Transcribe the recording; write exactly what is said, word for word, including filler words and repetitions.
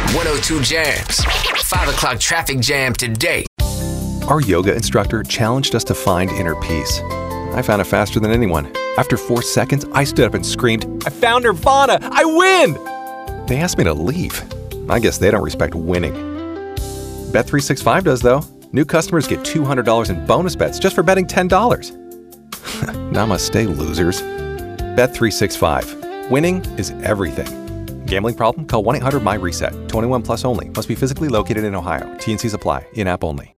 one oh two Jams. five o'clock traffic jam today. Our yoga instructor challenged us to find inner peace. I found it faster than anyone. After four seconds, I stood up and screamed, "I found Nirvana! I win!" They asked me to leave. I guess they don't respect winning. Bet three sixty-five does, though. New customers get two hundred dollars in bonus bets just for betting ten dollars. Namaste, losers. Bet three sixty-five. Winning is everything. Gambling problem? Call one eight hundred my reset. twenty-one plus only. Must be physically located in Ohio. T and Cs apply. In-app only.